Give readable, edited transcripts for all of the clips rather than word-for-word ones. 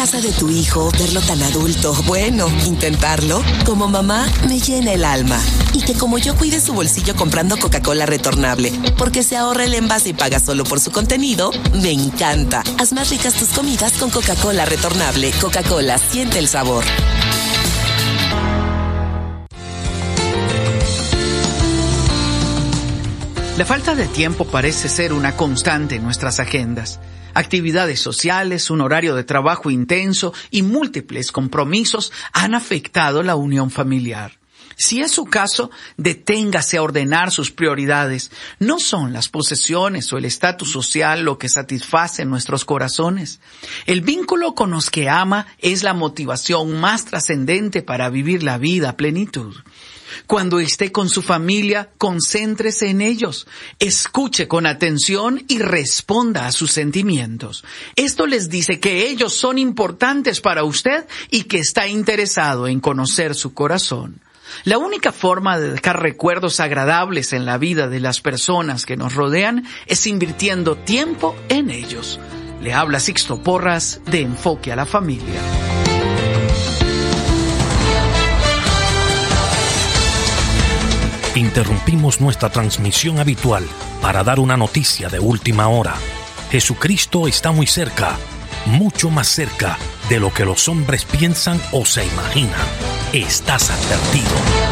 casa de tu hijo, verlo tan adulto, bueno, intentarlo, como mamá, me llena el alma. Y que como yo cuide su bolsillo comprando Coca-Cola retornable, porque se ahorra el envase y paga solo por su contenido, me encanta. Haz más ricas tus comidas con Coca-Cola retornable. Coca-Cola, siente el sabor. La falta de tiempo parece ser una constante en nuestras agendas. Actividades sociales, un horario de trabajo intenso y múltiples compromisos han afectado la unión familiar. Si es su caso, deténgase a ordenar sus prioridades. No son las posesiones o el estatus social lo que satisface nuestros corazones. El vínculo con los que ama es la motivación más trascendente para vivir la vida a plenitud. Cuando esté con su familia, concéntrese en ellos, escuche con atención y responda a sus sentimientos. Esto les dice que ellos son importantes para usted y que está interesado en conocer su corazón. La única forma de dejar recuerdos agradables en la vida de las personas que nos rodean es invirtiendo tiempo en ellos. Le habla Sixto Porras de Enfoque a la Familia. Interrumpimos nuestra transmisión habitual para dar una noticia de última hora. Jesucristo está muy cerca, mucho más cerca de lo que los hombres piensan o se imaginan. Estás advertido.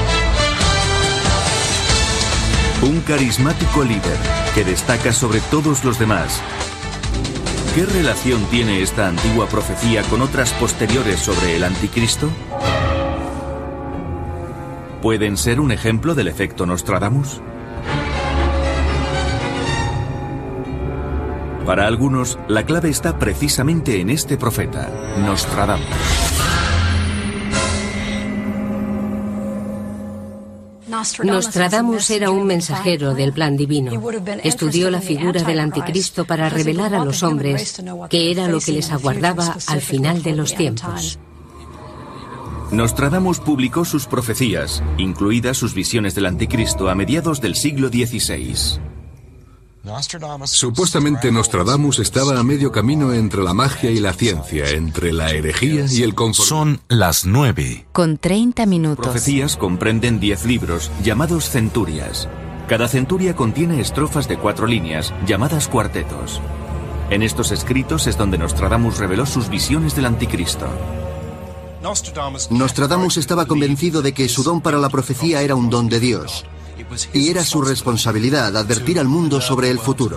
Un carismático líder que destaca sobre todos los demás. ¿Qué relación tiene esta antigua profecía con otras posteriores sobre el anticristo? ¿Pueden ser un ejemplo del efecto Nostradamus? Para algunos, la clave está precisamente en este profeta, Nostradamus. Nostradamus era un mensajero del plan divino. Estudió la figura del anticristo para revelar a los hombres qué era lo que les aguardaba al final de los tiempos. Nostradamus publicó sus profecías, incluidas sus visiones del anticristo, a mediados del siglo XVI. Supuestamente Nostradamus estaba a medio camino entre la magia y la ciencia, entre la herejía y el conformismo. Son las 9. Con 30 minutos. Profecías comprenden 10 libros, llamados centurias. Cada centuria contiene estrofas de 4 líneas, llamadas cuartetos. En estos escritos es donde Nostradamus reveló sus visiones del anticristo. Nostradamus estaba convencido de que su don para la profecía era un don de Dios, y era su responsabilidad advertir al mundo sobre el futuro.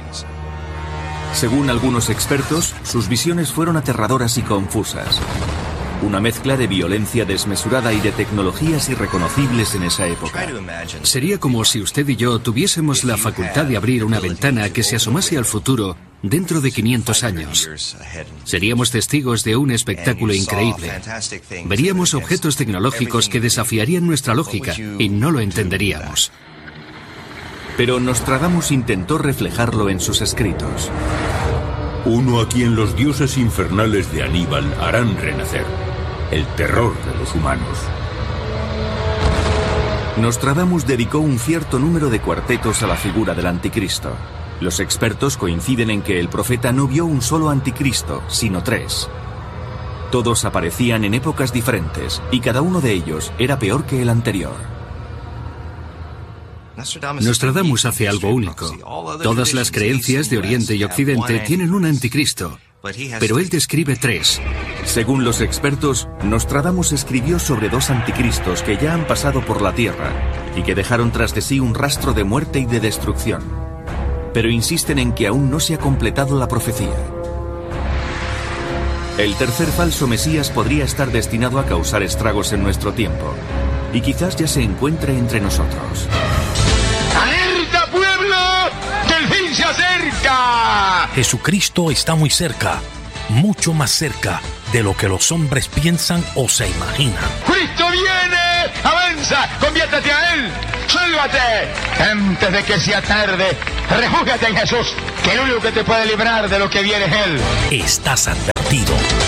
Según algunos expertos, sus visiones fueron aterradoras y confusas. Una mezcla de violencia desmesurada y de tecnologías irreconocibles en esa época. Sería como si usted y yo tuviésemos la facultad de abrir una ventana que se asomase al futuro dentro de 500 años. Seríamos testigos de un espectáculo increíble. Veríamos objetos tecnológicos que desafiarían nuestra lógica y no lo entenderíamos. Pero Nostradamus intentó reflejarlo en sus escritos. Uno a quien los dioses infernales de Aníbal harán renacer. El terror de los humanos. Nostradamus dedicó un cierto número de cuartetos a la figura del anticristo. Los expertos coinciden en que el profeta no vio un solo anticristo, sino 3. Todos aparecían en épocas diferentes, y cada uno de ellos era peor que el anterior. Nostradamus hace algo único. Todas las creencias de Oriente y Occidente tienen un anticristo, pero él describe 3. Según los expertos, Nostradamus escribió sobre 2 anticristos que ya han pasado por la Tierra y que dejaron tras de sí un rastro de muerte y de destrucción. Pero insisten en que aún no se ha completado la profecía. El tercer falso Mesías podría estar destinado a causar estragos en nuestro tiempo, y quizás ya se encuentre entre nosotros. ¡Alerta, pueblo! ¡Que el fin se acerca! Jesucristo está muy cerca, mucho más cerca de lo que los hombres piensan o se imaginan. ¡Cristo viene! ¡Avanza! ¡Conviértete a Él! ¡Sálvate! Antes de que sea tarde, refúgiate en Jesús, que el único que te puede librar de lo que viene es Él. Estás advertido.